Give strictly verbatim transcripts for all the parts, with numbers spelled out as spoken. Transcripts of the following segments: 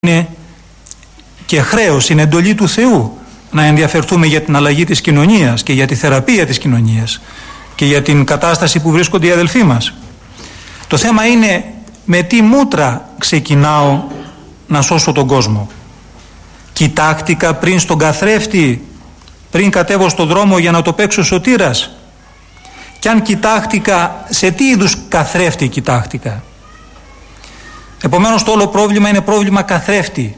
είναι και χρέος, είναι εντολή του Θεού να ενδιαφερθούμε για την αλλαγή της κοινωνίας και για τη θεραπεία της κοινωνίας και για την κατάσταση που βρίσκονται οι αδελφοί μας. Το θέμα είναι με τι μούτρα ξεκινάω να σώσω τον κόσμο. Κοιτάχτηκα πριν στον καθρέφτη, πριν κατέβω στον δρόμο για να το παίξω σωτήρας? Κι αν κοιτάχτηκα, σε τι είδους καθρέφτη κοιτάχτηκα? Επομένως το όλο πρόβλημα είναι πρόβλημα καθρέφτη.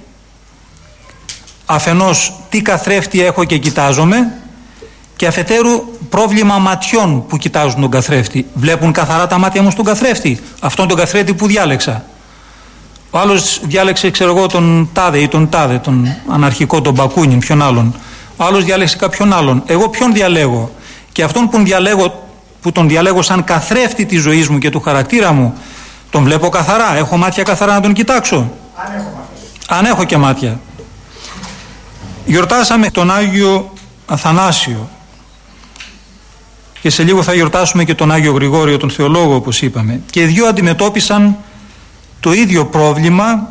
Αφενός τι καθρέφτη έχω και κοιτάζομαι, και αφετέρου πρόβλημα ματιών που κοιτάζουν τον καθρέφτη. Βλέπουν καθαρά τα μάτια μου στον καθρέφτη, αυτόν τον καθρέφτη που διάλεξα? Ο άλλος διάλεξε, ξέρω εγώ, τον τάδε ή τον τάδε, τον αναρχικό, τον Μπακούνιν, ποιον άλλον. Ο άλλος διάλεξε κάποιον άλλον. Εγώ ποιον διαλέγω? Και αυτόν που, διαλέγω, που τον διαλέγω σαν καθρέφτη της ζωής μου και του χαρακτήρα μου, τον βλέπω καθαρά? Έχω μάτια καθαρά να τον κοιτάξω? Αν έχω μάτια. Αν έχω και μάτια. Γιορτάσαμε τον Άγιο Αθανάσιο και σε λίγο θα γιορτάσουμε και τον Άγιο Γρηγόριο, τον Θεολόγο, όπως είπαμε. Και οι δυο αντιμετώπισαν το ίδιο πρόβλημα,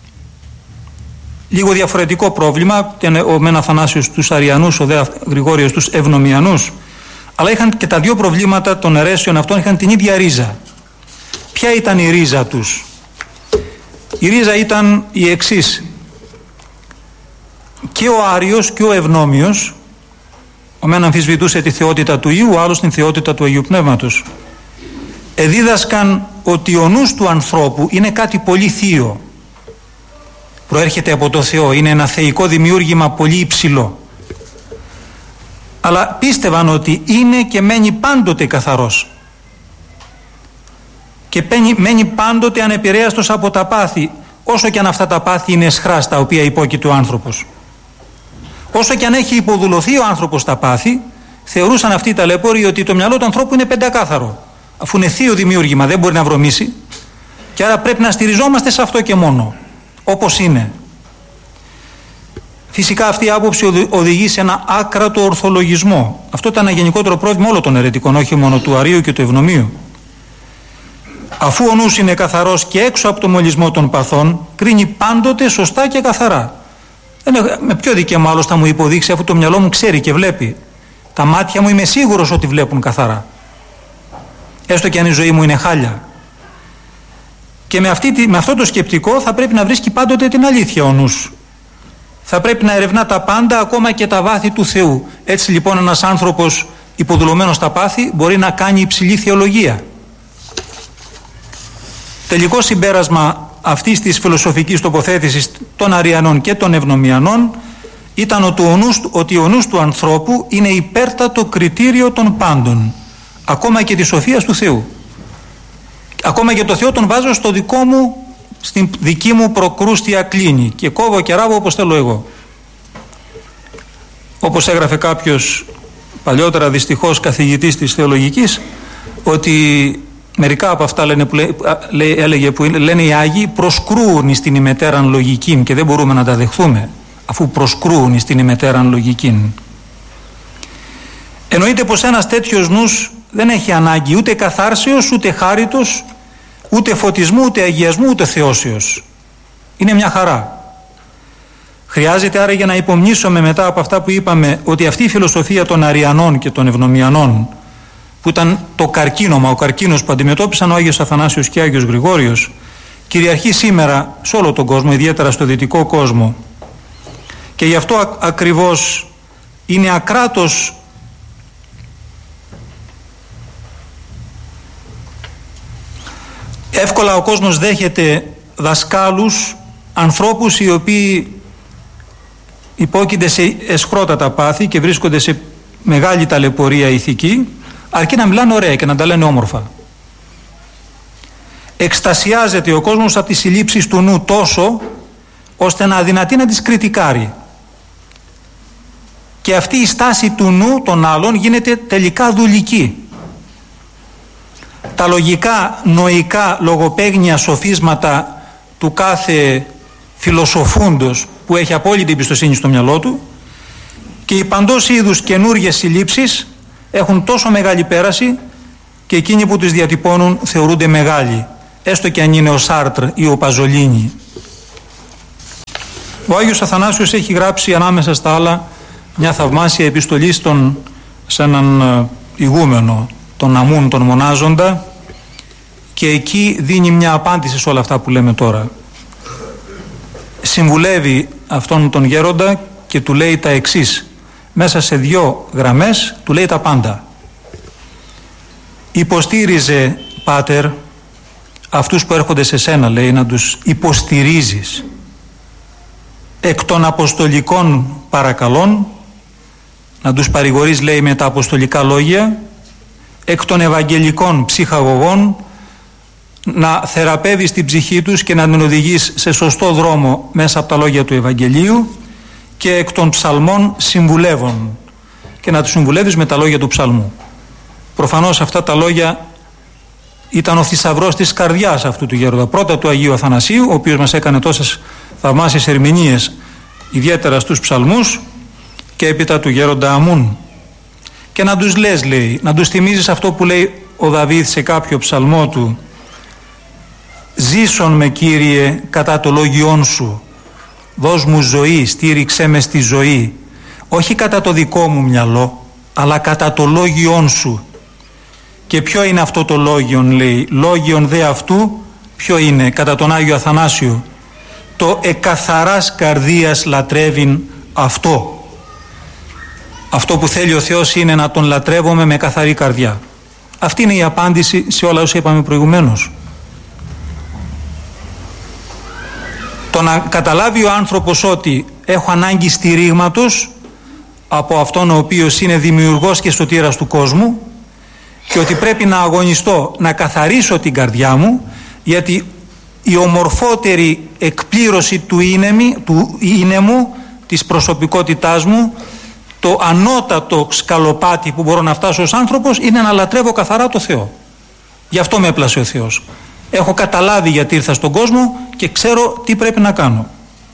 λίγο διαφορετικό πρόβλημα. Ο μεν Αθανάσιος στους Αριανούς, ο δε Γρηγόριος στους Ευνομιανούς, αλλά είχαν και τα δύο προβλήματα των αιρέσεων αυτών, είχαν την ίδια ρίζα. Ποια ήταν η ρίζα τους? Η ρίζα ήταν η εξής: και ο Άριος και ο Ευνόμιος, ο μεν αμφισβητούσε τη θεότητα του Υιού, ο άλλος την θεότητα του Αγίου Πνεύματος, εδίδασκαν ότι ο νους του ανθρώπου είναι κάτι πολύ θείο, προέρχεται από το Θεό, είναι ένα θεϊκό δημιούργημα πολύ υψηλό, αλλά πίστευαν ότι είναι και μένει πάντοτε καθαρός και μένει πάντοτε ανεπηρέαστος από τα πάθη, όσο και αν αυτά τα πάθη είναι αισχρά στα οποία υπόκειται ο άνθρωπος. Όσο και αν έχει υποδουλωθεί ο άνθρωπος στα πάθη, θεωρούσαν αυτοί οι ταλέποροι ότι το μυαλό του ανθρώπου είναι πεντακάθαρο, αφού είναι θείο δημιούργημα, δεν μπορεί να βρωμήσει, και άρα πρέπει να στηριζόμαστε σε αυτό και μόνο, όπως είναι. Φυσικά αυτή η άποψη οδηγεί σε ένα άκρατο ορθολογισμό. Αυτό ήταν ένα γενικότερο πρόβλημα όλων των αιρετικών, όχι μόνο του Αρίου και του Ευνομίου. Αφού ο νους είναι καθαρός και έξω από το μολυσμό των παθών, κρίνει πάντοτε σωστά και καθαρά. Με ποιο δικαίωμα άλλος θα μου υποδείξει, αφού το μυαλό μου ξέρει και βλέπει? Τα μάτια μου είμαι σίγουρος ότι βλέπουν καθαρά, έστω και αν η ζωή μου είναι χάλια. Και με, αυτή, με αυτό το σκεπτικό θα πρέπει να βρίσκει πάντοτε την αλήθεια ο νους. Θα πρέπει να ερευνά τα πάντα, ακόμα και τα βάθη του Θεού. Έτσι λοιπόν ένας άνθρωπος υποδουλωμένος στα πάθη μπορεί να κάνει υψηλή θεολογία. Τελικό συμπέρασμα αυτής της φιλοσοφικής τοποθέτησης των Αριανών και των Ευνομιανών ήταν ότι ο νους, ότι ο νους του ανθρώπου είναι υπέρτατο κριτήριο των πάντων, ακόμα και της σοφίας του Θεού. Ακόμα και το Θεό τον βάζω στο δικό μου, στην δική μου προκρούστια κλίνη και κόβω και ράβω όπως θέλω εγώ. Όπως έγραφε κάποιος παλιότερα δυστυχώς καθηγητής της θεολογικής, ότι μερικά από αυτά λένε, που λέ, λέ, έλεγε που λένε οι Άγιοι, προσκρούουν στην ημετέραν λογικήν, και δεν μπορούμε να τα δεχθούμε αφού προσκρούουν στην ημετέραν λογικήν. Εννοείται πως ένας τέτοιος νους δεν έχει ανάγκη ούτε καθάρσεως, ούτε χάριτος, ούτε φωτισμού, ούτε αγιασμού, ούτε θεώσεως. Είναι μια χαρά. Χρειάζεται άρα, για να υπομνήσουμε μετά από αυτά που είπαμε, ότι αυτή η φιλοσοφία των Αριανών και των Ευνομιανών, που ήταν το καρκίνωμα, ο καρκίνος που αντιμετώπισαν ο Άγιος Αθανάσιος και ο Άγιος Γρηγόριος, κυριαρχεί σήμερα σε όλο τον κόσμο, ιδιαίτερα στο δυτικό κόσμο, και γι' αυτό α, ακριβώς είναι ακράτος εύκολα ο κόσμος δέχεται δασκάλους, ανθρώπους οι οποίοι υπόκεινται σε εσχρότατα πάθη και βρίσκονται σε μεγάλη ταλαιπωρία ηθική, αρκεί να μιλάνε ωραία και να τα λένε όμορφα. Εκστασιάζεται ο κόσμος από τις συλλήψεις του νου τόσο, ώστε να αδυνατεί να τις κριτικάρει. Και αυτή η στάση του νου των άλλων γίνεται τελικά δουλική. Τα λογικά, νοϊκά, λογοπαίγνια σοφίσματα του κάθε φιλοσοφούντος που έχει απόλυτη εμπιστοσύνη στο μυαλό του, και οι παντός είδους καινούργιες συλλήψεις έχουν τόσο μεγάλη πέραση, και εκείνοι που τις διατυπώνουν θεωρούνται μεγάλοι, έστω και αν είναι ο Σάρτρ ή ο Παζολίνι. Ο Άγιος Αθανάσιος έχει γράψει ανάμεσα στα άλλα μια θαυμάσια επιστολή στον, σε έναν ηγούμενο, τον Αμούν, τον Μονάζοντα, και εκεί δίνει μια απάντηση σε όλα αυτά που λέμε τώρα. Συμβουλεύει αυτόν τον γέροντα και του λέει τα εξής. Μέσα σε δύο γραμμές του λέει τα πάντα. Υποστήριζε, πάτερ, αυτούς που έρχονται σε σένα, λέει, να τους υποστηρίζεις εκ των αποστολικών παρακαλών, να τους παρηγορείς, λέει, με τα αποστολικά λόγια, εκ των ευαγγελικών ψυχαγωγών, να θεραπεύεις την ψυχή τους και να την οδηγείς σε σωστό δρόμο μέσα από τα λόγια του Ευαγγελίου, και εκ των ψαλμών συμβουλεύων, και να τους συμβουλεύεις με τα λόγια του ψαλμού. Προφανώς αυτά τα λόγια ήταν ο θησαυρός της καρδιάς αυτού του γέροντα. Πρώτα του Αγίου Αθανασίου, ο οποίος μας έκανε τόσες θαυμάσιες ερμηνείες, ιδιαίτερα στους ψαλμούς, και έπειτα του γέροντα Αμούν. Και να τους λες, λέει, να τους θυμίζεις αυτό που λέει ο Δαβίδ σε κάποιο ψαλμό του: «Ζήσον με, Κύριε, κατά το λόγιόν σου, δώσ' μου ζωή, στήριξέ με στη ζωή, όχι κατά το δικό μου μυαλό, αλλά κατά το λόγιόν σου». Και ποιο είναι αυτό το λόγιον, λέει? Λόγιον δε αυτού, ποιο είναι? Κατά τον Άγιο Αθανάσιο, το εκαθαράς καρδίας λατρεύειν αυτό. Αυτό που θέλει ο Θεός είναι να τον λατρεύουμε με καθαρή καρδιά. Αυτή είναι η απάντηση σε όλα όσα είπαμε προηγουμένως. Το να καταλάβει ο άνθρωπος ότι έχω ανάγκη στηρίγματος από αυτόν ο οποίος είναι δημιουργός και σωτήρας του κόσμου, και ότι πρέπει να αγωνιστώ να καθαρίσω την καρδιά μου, γιατί η ομορφότερη εκπλήρωση του είναι, του είναι μου, της προσωπικότητάς μου, το ανώτατο σκαλοπάτι που μπορώ να φτάσω ως άνθρωπος, είναι να λατρεύω καθαρά το Θεό. Γι' αυτό με έπλασε ο Θεός. Έχω καταλάβει γιατί ήρθα στον κόσμο και ξέρω τι πρέπει να κάνω.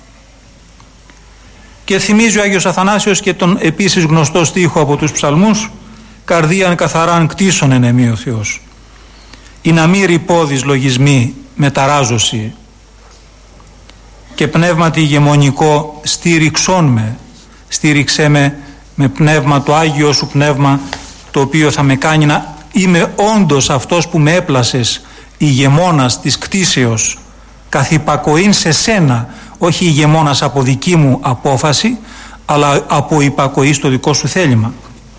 Και θυμίζει ο Άγιος Αθανάσιος και τον επίσης γνωστό στίχο από τους ψαλμούς: «Καρδίαν καθαράν κτίσον εν εμή ο Θεός, ή να μη ρηπόδης λογισμοί μεταράζωση, και πνεύματι ηγεμονικό στήριξόν με, στήριξέ με με πνεύμα, το Άγιο σου πνεύμα, το οποίο θα με κάνει να είμαι όντως αυτός που με έπλασες, ηγεμόνας της κτίσεως, καθ' υπακοήν σε σένα, όχι ηγεμόνας από δική μου απόφαση, αλλά από υπακοή στο δικό σου θέλημα».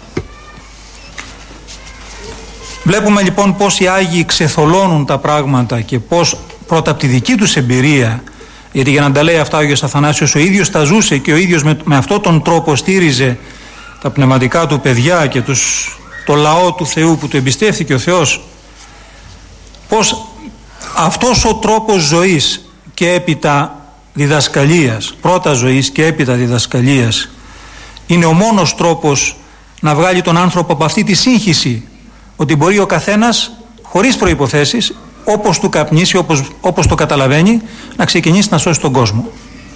Βλέπουμε λοιπόν πως οι Άγιοι ξεθολώνουν τα πράγματα και πως πρώτα από τη δική τους εμπειρία, γιατί για να τα λέει αυτά ο Άγιος Αθανάσιος ο ίδιος τα ζούσε και ο ίδιος με, με αυτόν τον τρόπο στήριζε τα πνευματικά του παιδιά και τους, το λαό του Θεού που του εμπιστεύθηκε ο Θεός, πως αυτός ο τρόπος ζωής και έπειτα διδασκαλίας, πρώτα ζωής και έπειτα διδασκαλίας, είναι ο μόνος τρόπος να βγάλει τον άνθρωπο από αυτή τη σύγχυση, ότι μπορεί ο καθένας χωρίς προϋποθέσεις, όπως του καπνίσει, όπως, όπως το καταλαβαίνει, να ξεκινήσει να σώσει τον κόσμο.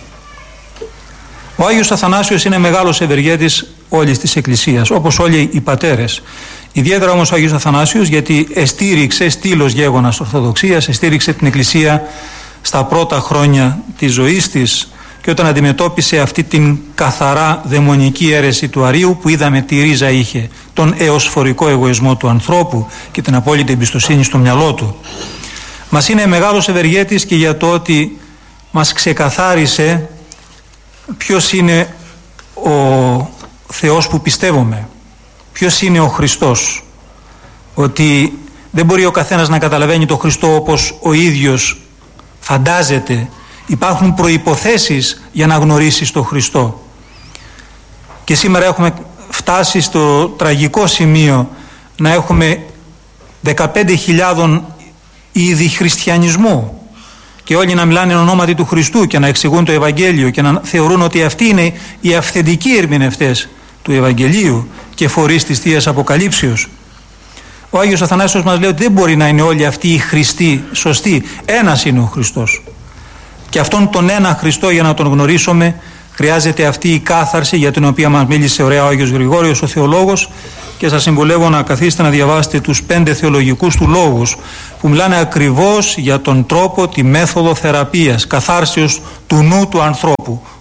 Ο Άγιος Αθανάσιος είναι μεγάλος ευεργέτης όλης της Εκκλησίας, όπως όλοι οι πατέρες. Ιδιαίτερα όμως ο Άγιος Αθανάσιος, γιατί εστήριξε στήλος γέγονας Ορθοδοξίας, εστήριξε την Εκκλησία στα πρώτα χρόνια της ζωής της, και όταν αντιμετώπισε αυτή την καθαρά δαιμονική αίρεση του Αρείου, που είδαμε τι ρίζα είχε, τον εωσφορικό εγωισμό του ανθρώπου και την απόλυτη εμπιστοσύνη στο μυαλό του. Μας είναι μεγάλος ευεργέτης και για το ότι μας ξεκαθάρισε ποιος είναι ο Θεός που πιστεύουμε, ποιος είναι ο Χριστός, ότι δεν μπορεί ο καθένας να καταλαβαίνει τον Χριστό όπως ο ίδιος φαντάζεται. Υπάρχουν προϋποθέσεις για να γνωρίσεις τον Χριστό. Και σήμερα έχουμε φτάσει στο τραγικό σημείο να έχουμε δεκαπέντε χιλιάδες είδη χριστιανισμού και όλοι να μιλάνε εν ονόματι του Χριστού και να εξηγούν το Ευαγγέλιο και να θεωρούν ότι αυτοί είναι οι αυθεντικοί ερμηνευτές του Ευαγγελίου και φορείς της Θείας Αποκαλύψεως. Ο Άγιος Αθανάσιος μας λέει ότι δεν μπορεί να είναι όλοι αυτοί οι Χριστοί σωστοί. Ένας είναι ο Χριστός. Και αυτόν τον ένα Χριστό, για να τον γνωρίσουμε, χρειάζεται αυτή η κάθαρση για την οποία μας μίλησε ωραία ο Άγιος Γρηγόριος ο θεολόγος, και σας συμβουλεύω να καθίσετε να διαβάσετε τους πέντε θεολογικούς του λόγους που μιλάνε ακριβώς για τον τρόπο, τη μέθοδο θεραπείας, καθάρσεως του νου του ανθρώπου.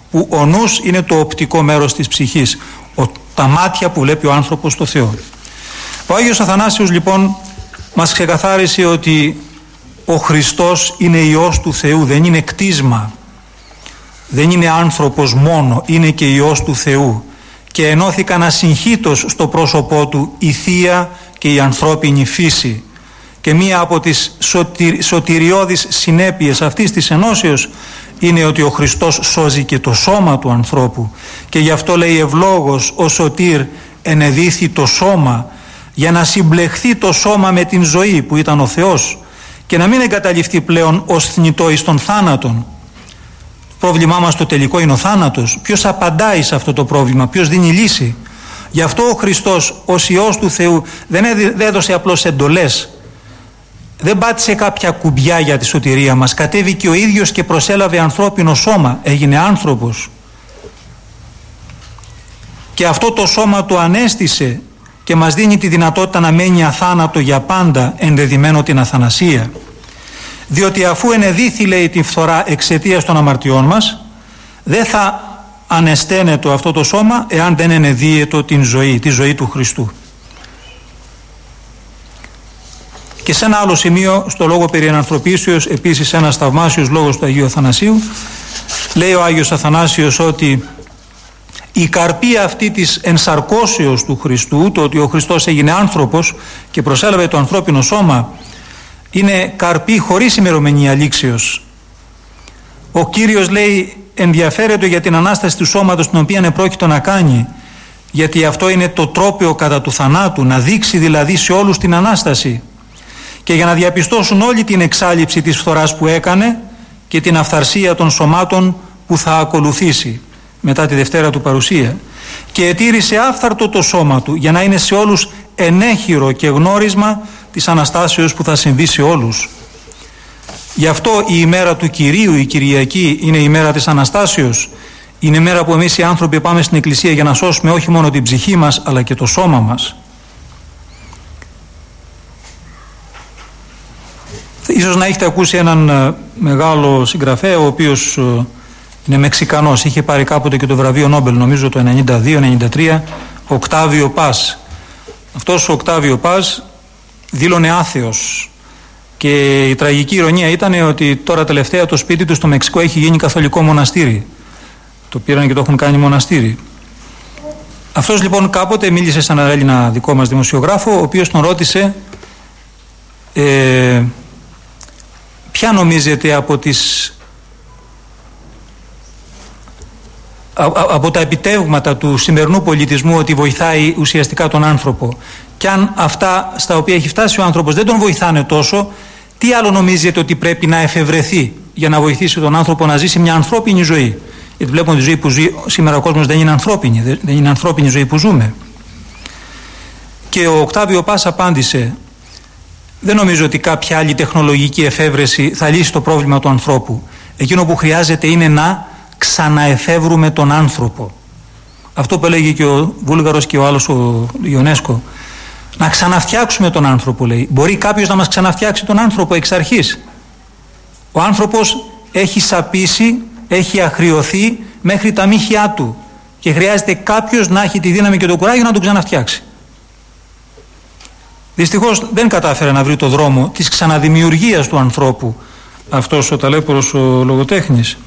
που ο νους είναι το οπτικό μέρος της ψυχής, ο, τα μάτια που βλέπει ο άνθρωπος το Θεό. Ο Άγιος Αθανάσιος λοιπόν μας ξεκαθάρισε ότι ο Χριστός είναι Υιός του Θεού, δεν είναι κτίσμα, δεν είναι άνθρωπος μόνο, είναι και Υιός του Θεού, και ενώθηκαν ασυγχύτως στο πρόσωπό του η Θεία και η ανθρώπινη φύση. Και μία από τις σωτηρ, σωτηριώδεις συνέπειες αυτής της ενώσεως είναι ότι ο Χριστός σώζει και το σώμα του ανθρώπου, και γι' αυτό λέει ευλόγος ο σωτήρ ενεδίθη το σώμα, για να συμπλεχθεί το σώμα με την ζωή που ήταν ο Θεός και να μην εγκαταλειφθεί πλέον ως θνητό εις τον θάνατον. Το πρόβλημά μας το τελικό είναι ο θάνατος. Ποιος απαντάει σε αυτό το πρόβλημα, ποιος δίνει λύση? Γι' αυτό ο Χριστός ως Υιός του Θεού δεν έδωσε απλώς εντολές, δεν πάτησε κάποια κουμπιά για τη σωτηρία μας, κατέβηκε ο ίδιος και προσέλαβε ανθρώπινο σώμα, έγινε άνθρωπος, και αυτό το σώμα το ανέστησε και μας δίνει τη δυνατότητα να μένει αθάνατο για πάντα, ενδεδειμένο την αθανασία. Διότι αφού ενεδίθη, λέει, τη φθορά εξαιτίας των αμαρτιών μας, δεν θα ανεσταίνεται αυτό το σώμα εάν δεν ενεδίαιτο την ζωή, τη ζωή του Χριστού. Και σε ένα άλλο σημείο, στο λόγο περί ενανθρωπίσεως, επίσης ένας θαυμάσιος λόγος του Αγίου Αθανασίου, λέει ο Άγιος Αθανάσιος ότι η καρπή αυτή της ενσαρκώσεως του Χριστού, το ότι ο Χριστός έγινε άνθρωπος και προσέλαβε το ανθρώπινο σώμα, είναι καρπή χωρίς ημερομηνία λήξεως. Ο Κύριος, λέει, ενδιαφέρεται για την Ανάσταση του σώματος, την οποία επρόκειτο να κάνει, γιατί αυτό είναι το τρόπαιο κατά του θανάτου, να δείξει δηλαδή σε όλους την Ανάσταση, και για να διαπιστώσουν όλη την εξάλειψη της φθοράς που έκανε και την αυθαρσία των σωμάτων που θα ακολουθήσει μετά τη Δευτέρα του παρουσία, και ετήρησε άφθαρτο το σώμα του για να είναι σε όλους ενέχειρο και γνώρισμα της Αναστάσεως που θα συμβεί σε όλους. Γι' αυτό η ημέρα του Κυρίου, η Κυριακή, είναι η ημέρα της Αναστάσεως. Είναι η μέρα που εμείς οι άνθρωποι πάμε στην Εκκλησία για να σώσουμε όχι μόνο την ψυχή μας αλλά και το σώμα μας. Ίσως να έχετε ακούσει έναν μεγάλο συγγραφέα, ο οποίος είναι Μεξικανός, είχε πάρει κάποτε και το βραβείο Νόμπελ, νομίζω το ενενήντα δύο ενενήντα τρία, Οκτάβιο Πας. Αυτός ο Οκτάβιο Πας δήλωνε άθεος, και η τραγική ηρωνία ήταν ότι τώρα τελευταία το σπίτι του στο Μεξικό έχει γίνει καθολικό μοναστήρι. Το πήραν και το έχουν κάνει μοναστήρι. Αυτός λοιπόν κάποτε μίλησε σε έναν Έλληνα δικό μας δημοσιογράφο, ο οποίος τον ρώτησε ε, ποια νομίζετε από τις από τα επιτεύγματα του σημερινού πολιτισμού ότι βοηθάει ουσιαστικά τον άνθρωπο, και αν αυτά στα οποία έχει φτάσει ο άνθρωπος δεν τον βοηθάνε τόσο, τι άλλο νομίζετε ότι πρέπει να εφευρεθεί για να βοηθήσει τον άνθρωπο να ζήσει μια ανθρώπινη ζωή? Γιατί βλέπουμε ότι η ζωή που ζει σήμερα ο κόσμος δεν είναι ανθρώπινη, δεν είναι ανθρώπινη ζωή που ζούμε. Και ο Οκτάβιο Πας απάντησε: δεν νομίζω ότι κάποια άλλη τεχνολογική εφεύρεση θα λύσει το πρόβλημα του ανθρώπου. Εκείνο που χρειάζεται είναι να ξαναεφεύρουμε τον άνθρωπο. Αυτό που έλεγε και ο Βούλγαρος και ο άλλος ο Ιονέσκο. Να ξαναφτιάξουμε τον άνθρωπο, λέει. Μπορεί κάποιος να μας ξαναφτιάξει τον άνθρωπο εξ αρχής? Ο άνθρωπος έχει σαπίσει, έχει αχριωθεί μέχρι τα μύχια του, και χρειάζεται κάποιος να έχει τη δύναμη και το κουράγιο να τον ξαναφτιάξει. Δυστυχώς δεν κατάφερε να βρει το δρόμο της ξαναδημιουργίας του ανθρώπου αυτός ο ταλέπορος ο λογοτέχνης.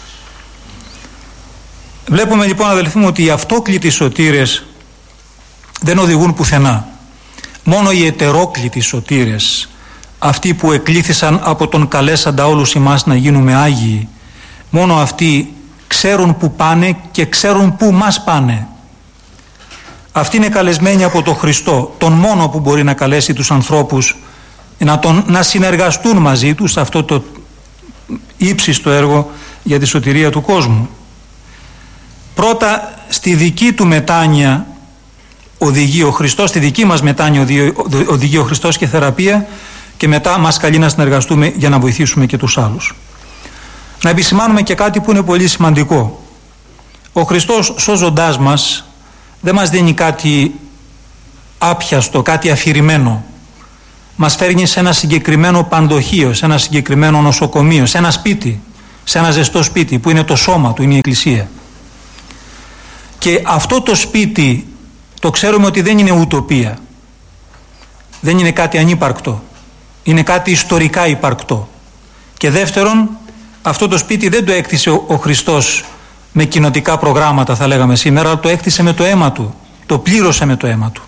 Βλέπουμε λοιπόν, αδελφοί μου, ότι οι αυτόκλητοι σωτήρες δεν οδηγούν πουθενά. Μόνο οι ετερόκλητοι σωτήρες, αυτοί που εκλήθησαν από τον καλέσαντα όλους εμάς να γίνουμε Άγιοι, μόνο αυτοί ξέρουν που πάνε και ξέρουν που μας πάνε. Αυτοί είναι καλεσμένοι από τον Χριστό, τον μόνο που μπορεί να καλέσει τους ανθρώπους να, τον, να συνεργαστούν μαζί τους σε αυτό το ύψιστο έργο για τη σωτηρία του κόσμου. Πρώτα στη δική του μετάνοια οδηγεί ο Χριστός, στη δική μας μετάνοια οδηγεί ο Χριστός και θεραπεία, και μετά μας καλεί να συνεργαστούμε για να βοηθήσουμε και τους άλλους. Να επισημάνουμε και κάτι που είναι πολύ σημαντικό. Ο Χριστός σώζοντάς μας δεν μας δίνει κάτι άπιαστο, κάτι αφηρημένο. Μας φέρνει σε ένα συγκεκριμένο παντοχείο, σε ένα συγκεκριμένο νοσοκομείο, σε ένα σπίτι, σε ένα ζεστό σπίτι που είναι το σώμα του, είναι η Εκκλησία. Και αυτό το σπίτι το ξέρουμε ότι δεν είναι ουτοπία, δεν είναι κάτι ανύπαρκτο, είναι κάτι ιστορικά υπαρκτό. Και δεύτερον, αυτό το σπίτι δεν το έκτισε ο, ο Χριστός με κοινοτικά προγράμματα, θα λέγαμε σήμερα, αλλά το έκτισε με το αίμα του, το πλήρωσε με το αίμα του.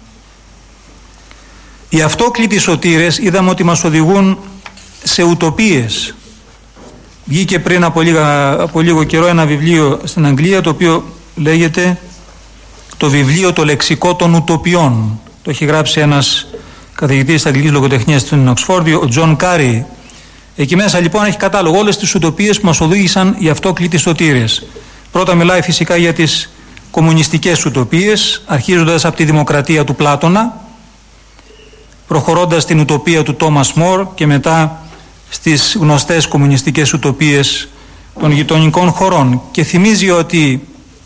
Οι αυτόκλητοι σωτήρες είδαμε ότι μας οδηγούν σε ουτοπίες. Βγήκε πριν από, λίγα, από λίγο καιρό ένα βιβλίο στην Αγγλία, το οποίο λέγεται το βιβλίο το λεξικό των ουτοπιών. Το έχει γράψει ένας καθηγητής της αγγλικής λογοτεχνίας στην Οξφόρδη, ο Τζον Κάρι. Εκεί μέσα λοιπόν έχει κατάλογο όλες τις ουτοπίες που μας οδήγησαν οι αυτόκλητοι σωτήρες. Πρώτα μιλάει φυσικά για τις κομμουνιστικές ουτοπίες, αρχίζοντας από τη δημοκρατία του Πλάτωνα, προχωρώντας στην ουτοπία του Τόμας Μορ και μετά στις γνωστές κομμουνιστικές ουτοπίες των γειτονικών χωρών. Και θυμίζει ότι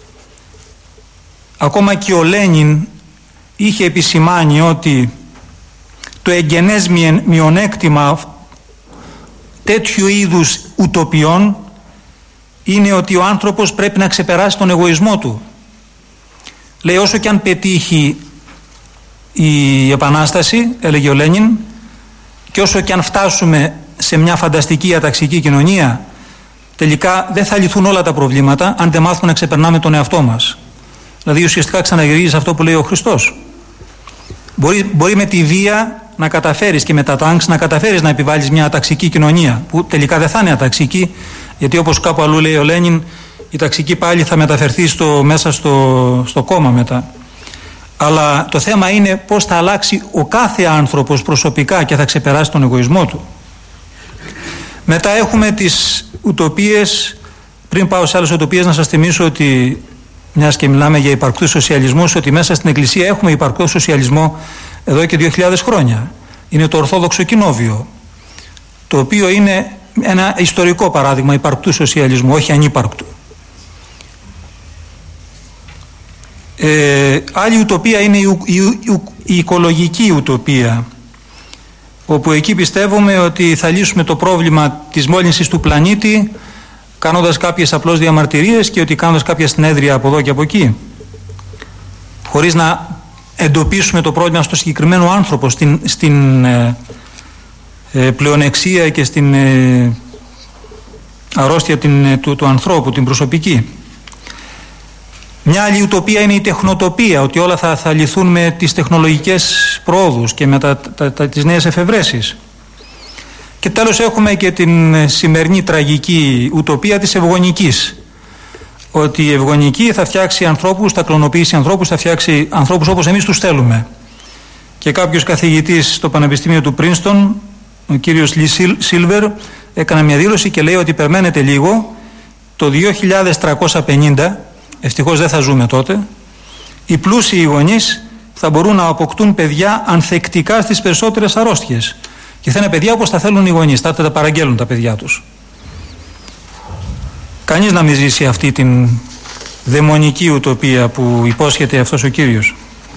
ακόμα και ο Λένιν είχε επισημάνει ότι το εγγενές μειονέκτημα τέτοιου είδους ουτοπιών είναι ότι ο άνθρωπος πρέπει να ξεπεράσει τον εγωισμό του. Λέει, όσο και αν πετύχει η Επανάσταση, έλεγε ο Λένιν, και όσο και αν φτάσουμε σε μια φανταστική αταξική κοινωνία, τελικά δεν θα λυθούν όλα τα προβλήματα αν δεν μάθουμε να ξεπερνάμε τον εαυτό μας. Δηλαδή ουσιαστικά ξαναγυρίζει αυτό που λέει ο Χριστός. Μπορεί, μπορεί με τη βία να καταφέρεις και με τα τάγκς να καταφέρεις να επιβάλλεις μια αταξική κοινωνία, που τελικά δεν θα είναι αταξική, γιατί όπως κάπου αλλού λέει ο Λένιν, η ταξική πάλι θα μεταφερθεί στο, μέσα στο, στο κόμμα μετά. Αλλά το θέμα είναι πώς θα αλλάξει ο κάθε άνθρωπος προσωπικά και θα ξεπεράσει τον εγωισμό του. Μετά έχουμε τις ουτοπίες. Πριν πάω σε άλλες ουτοπίες, να σας θυμίσω ότι, μιας και μιλάμε για υπαρκτούς σοσιαλισμούς, ότι μέσα στην Εκκλησία έχουμε υπαρκτό σοσιαλισμό εδώ και δύο χιλιάδες χρόνια. Είναι το Ορθόδοξο Κοινόβιο, το οποίο είναι ένα ιστορικό παράδειγμα υπαρκτού σοσιαλισμού, όχι ανύπαρκτου. Ε, άλλη ουτοπία είναι η, η, η, η οικολογική ουτοπία, όπου εκεί πιστεύουμε ότι θα λύσουμε το πρόβλημα της μόλυνσης του πλανήτη κάνοντας κάποιες απλώς διαμαρτυρίες και ότι κάνοντας κάποια συνέδρια από εδώ και από εκεί, χωρίς να εντοπίσουμε το πρόβλημα στο συγκεκριμένο άνθρωπο, στην, στην ε, ε, πλεονεξία και στην ε, αρρώστια την, ε, του, του ανθρώπου, την προσωπική. Μια άλλη ουτοπία είναι η τεχνοτοπία, ότι όλα θα, θα λυθούν με τις τεχνολογικές πρόοδους και με τα, τα, τα, τις νέες εφευρέσεις. Και τέλος έχουμε και την σημερινή τραγική ουτοπία της ευγονικής, ότι η ευγονική θα φτιάξει ανθρώπους, θα κλωνοποιήσει ανθρώπους, θα φτιάξει ανθρώπους όπως εμείς τους θέλουμε. Και κάποιος καθηγητής στο Πανεπιστήμιο του Πρίνστον, ο κύριος Λι Σίλβερ, έκανε μια δήλωση και λέει ότι περιμένετε λίγο, το δύο χιλιάδες τριακόσια πενήντα, ευτυχώς δεν θα ζούμε τότε, οι πλούσιοι γονείς θα μπορούν να αποκτούν παιδιά ανθεκτικά στις περισσότερες αρρώστιες. Και θα είναι παιδιά όπως τα θέλουν οι γονείς, θα τα παραγγέλνουν τα παιδιά τους. Κανείς να μην ζήσει αυτή την δαιμονική ουτοπία που υπόσχεται αυτός ο Κύριος.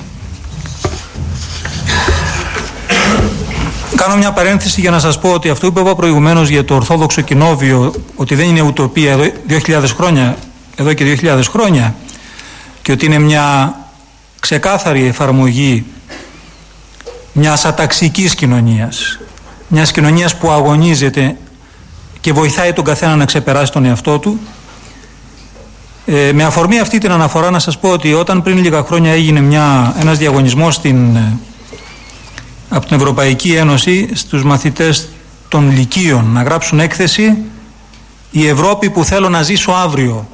Κάνω μια παρένθεση για να σας πω ότι αυτό που είπα προηγουμένως για το Ορθόδοξο Κοινόβιο, ότι δεν είναι ουτοπία εδώ, δύο χιλιάδες χρόνια, εδώ και δύο χιλιάδες χρόνια, και ότι είναι μια ξεκάθαρη εφαρμογή μιας αταξικής κοινωνίας, μιας κοινωνίας που αγωνίζεται και βοηθάει τον καθένα να ξεπεράσει τον εαυτό του. Ε, με αφορμή αυτή την αναφορά να σας πω ότι όταν πριν λίγα χρόνια έγινε μια, ένας διαγωνισμός στην, από την Ευρωπαϊκή Ένωση στους μαθητές των Λυκείων να γράψουν έκθεση «Η Ευρώπη που θέλω να ζήσω αύριο»,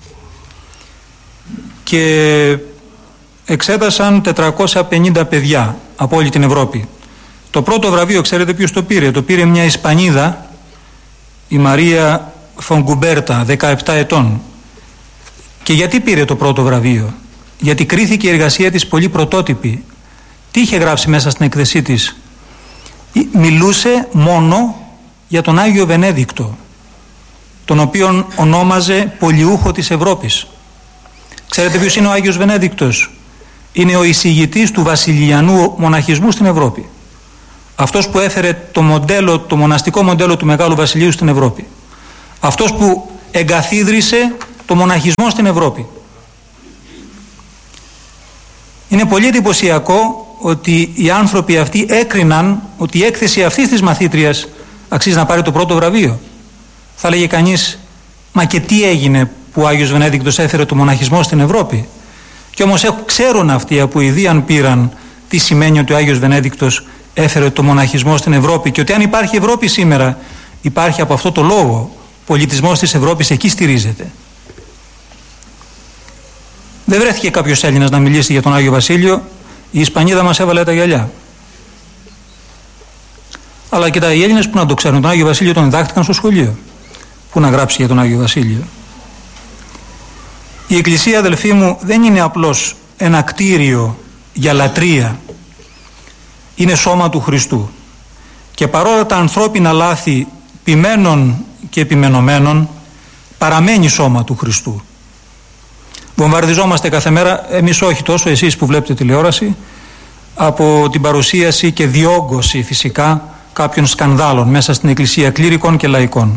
και εξέτασαν τετρακόσια πενήντα παιδιά από όλη την Ευρώπη. Το πρώτο βραβείο, ξέρετε ποιος το πήρε? Το πήρε μια Ισπανίδα, η Μαρία Φονγκουμπέρτα, δεκαεπτά ετών. Και γιατί πήρε το πρώτο βραβείο? Γιατί κρίθηκε η εργασία της πολύ πρωτότυπη. Τι είχε γράψει μέσα στην έκθεσή της? Μιλούσε μόνο για τον Άγιο Βενέδικτο, τον οποίον ονόμαζε πολιούχο της Ευρώπης. Ξέρετε ποιος είναι ο Άγιος Βενέδικτος? Είναι ο εισηγητής του βασιλιανού μοναχισμού στην Ευρώπη. Αυτός που έφερε το, μοντέλο, το μοναστικό μοντέλο του Μεγάλου Βασιλείου στην Ευρώπη. Αυτός που εγκαθίδρυσε το μοναχισμό στην Ευρώπη. Είναι πολύ εντυπωσιακό ότι οι άνθρωποι αυτοί έκριναν ότι η έκθεση αυτής της μαθήτριας αξίζει να πάρει το πρώτο βραβείο. Θα λέγε κανείς, μα και τι έγινε που ο Άγιος Βενέδικτος έφερε το μοναχισμό στην Ευρώπη? Και όμως ξέρουν αυτοί από ιδίαν πήραν τι σημαίνει ότι ο Άγιος Βενέδικτος έφερε το μοναχισμό στην Ευρώπη, και ότι αν υπάρχει Ευρώπη σήμερα, υπάρχει από αυτό το λόγο. Ο πολιτισμός της Ευρώπης εκεί στηρίζεται. Δεν βρέθηκε κάποιος Έλληνας να μιλήσει για τον Άγιο Βασίλειο. Η Ισπανίδα μας έβαλε τα γυαλιά. Αλλά και τα οι Έλληνες που να το ξέρουν, τον Άγιο Βασίλειο τον διδάχτηκαν στο σχολείο. Πού να γράψει για τον Άγιο Βασίλειο? Η Εκκλησία, αδελφοί μου, δεν είναι απλώς ένα κτίριο για λατρεία. Είναι σώμα του Χριστού. Και παρόλα τα ανθρώπινα λάθη ποιμένων και επιμενωμένων, παραμένει σώμα του Χριστού. Βομβαρδιζόμαστε κάθε μέρα, εμείς όχι τόσο, εσείς που βλέπετε τηλεόραση, από την παρουσίαση και διόγκωση φυσικά κάποιων σκανδάλων μέσα στην Εκκλησία, κλήρικων και λαϊκών.